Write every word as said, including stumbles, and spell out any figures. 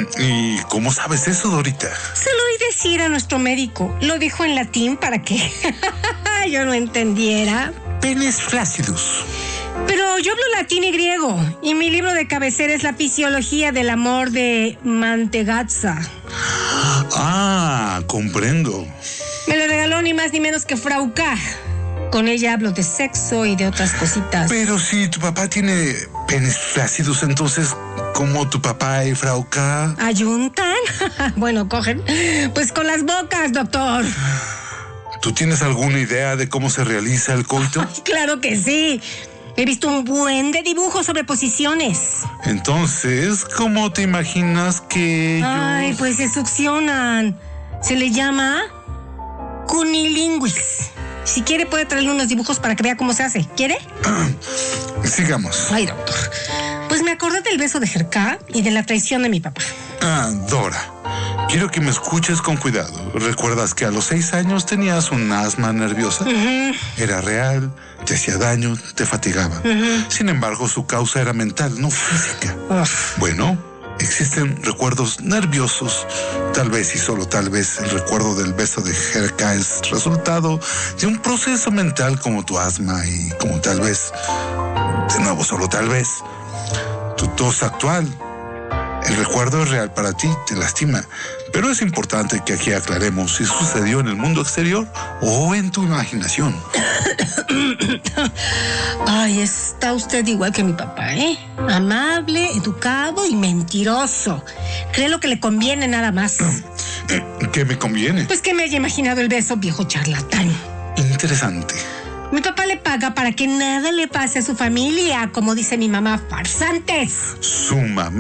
¿Y cómo sabes eso, Dorita? Se lo oí decir a nuestro médico. Lo dijo en latín para que yo no entendiera. Penes flácidos. Pero yo hablo latín y griego. Y mi libro de cabecera es La fisiología del amor de Mantegazza. Ah, comprendo. Me lo regaló ni más ni menos que Frau K. Con ella hablo de sexo y de otras cositas. Pero si tu papá tiene penes flácidos, entonces, ¿cómo tu papá y Frau K? ¿Ayuntan? Bueno, cogen. Pues con las bocas, doctor. ¿Tú tienes alguna idea de cómo se realiza el coito? Ay, claro que sí. He visto un buen de dibujos sobre posiciones. Entonces, ¿cómo te imaginas que ellos...? Ay, pues se succionan. Se le llama cunilinguis. Si quiere puede traerle unos dibujos para que vea cómo se hace. ¿Quiere? Sigamos. Ay, doctor. Pues me acordé del beso de Jerka y de la traición de mi papá. Ah, Dora, quiero que me escuches con cuidado. ¿Recuerdas que a los seis años tenías un asma nerviosa? Uh-huh. Era real, te hacía daño, te fatigaba. Uh-huh. Sin embargo, su causa era mental, no física. Uf. Bueno, existen recuerdos nerviosos. Tal vez y solo tal vez el recuerdo del beso de Jerka es resultado de un proceso mental como tu asma y como tal vez, de nuevo, solo tal vez, tu tos actual. El recuerdo es real para ti, te lastima, pero es importante que aquí aclaremos si sucedió en el mundo exterior o en tu imaginación. Ay, está usted igual que mi papá, ¿eh? Amable, educado y mentiroso. Cree lo que le conviene nada más. ¿Qué me conviene? Pues que me haya imaginado el beso, viejo charlatán. Interesante. Mi papá le paga para que nada le pase a su familia, como dice mi mamá, farsantes. Su mamá.